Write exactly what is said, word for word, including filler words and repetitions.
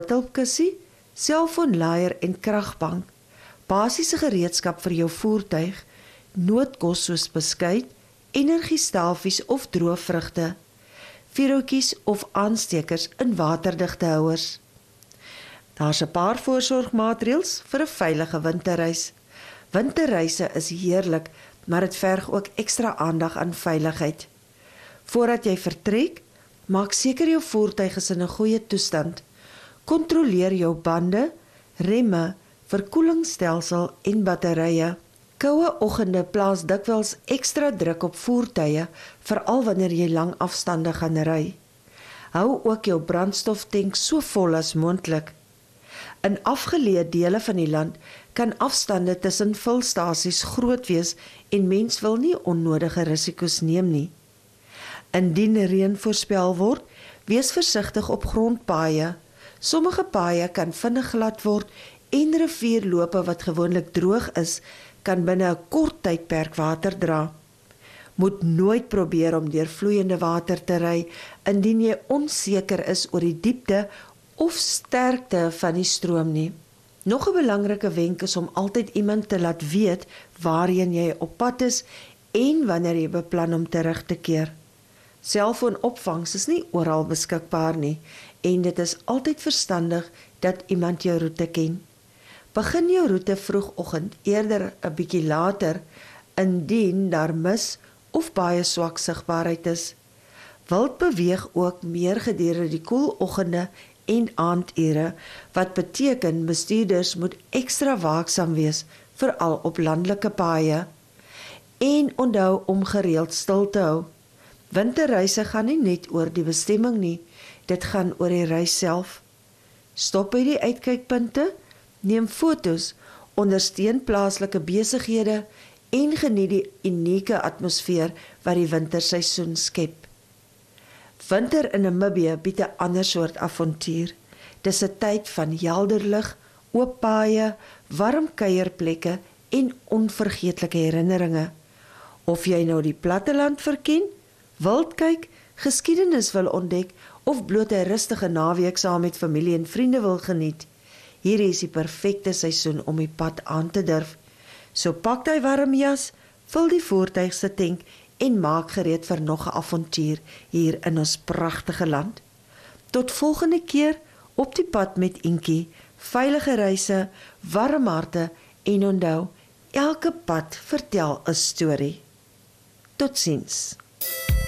Hulpkussie, selfoonlaaier en kragbank, basiese gereedskap vir jou voertuig, noodkos soos beskuit, energiestaaltjies of droë vrugte, vuurhoutjies of aanstekers in waterdigte houers. Daar's 'n paar voorsorgmaatreëls vir 'n veilige winterreis. Winterreise is heerlik, maar dit verg ook ekstra aandag aan veiligheid. Voordat jy vertrek, maak seker jou voertuig is in 'n goeie toestand. Kontroleer jou bande, remme, verkoelingsstelsel en batterye. Koue oggende plaas dikwels ekstra druk op voertuie, veral wanneer jy lang afstande gaan ry. Hou ook jou brandstoftank so vol as moontlik. In afgeleë dele van die land kan afstande tussen vulstasies groot wees en mens wil nie onnodige risiko's neem nie. Indien reën voorspel word, wees versigtig op grondpaaie. Sommige paaie kan vinnig glad word en rivierlope wat gewoonlik droog is, kan binne 'n kort tydperk water dra. Moet nooit probeer om deur vloeiende water te ry indien jy onseker is oor die diepte of sterkte van die stroom nie. Nog 'n belangrike wenk is om altyd iemand te laat weet waarheen jy op pad is en wanneer jy beplan om terug te keer. Selfoonopvangs is nie oral beskikbaar nie en dit is altyd verstandig dat iemand jou roete ken. Begin jou roete vroegoggend eerder 'n bietjie later indien daar mis of baie swak sigbaarheid is. Wild beweeg ook meer gedurende die koel oggende en aandure, wat beteken bestuurders moet ekstra waaksaam wees, veral op landelike paaie. En onthou om gereeld stil te hou. Winterreise gaan nie net oor die bestemming nie, dit gaan oor die reis self. Stop by die uitkykpunte, neem fotos, ondersteun plaaslike besighede en geniet die unieke atmosfeer wat die winterseisoen skep. Winter in Namibië bied 'n ander soort avontuur. Dis 'n tyd van helder lig, oop paaie, warm kuierplekke en onvergeetlike herinneringe. Of jy nou die platteland verken, wild kyk, geskiedenis wil ontdek of bloot 'n rustige naweek saam met familie en vriende wil geniet, hierdie is die perfekte seisoen om die pad aan te durf. So pak jy warm jas, vul die voertuig se tank en maak gereed vir nog 'n avontuur hier in ons pragtige land. Tot volgende keer op die pad met Inkie, veilige reise, warm harte en onthou, elke pad vertel 'n storie. Totsiens.